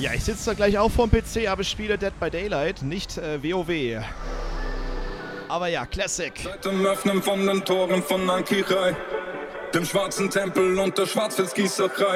Ja, ich sitze da gleich auch vorm PC, aber spiele Dead by Daylight, nicht WoW. Aber ja, Classic. Seit dem Öffnen von den Toren von Ankirei, dem schwarzen Tempel und der Schwarzfelsgießerei.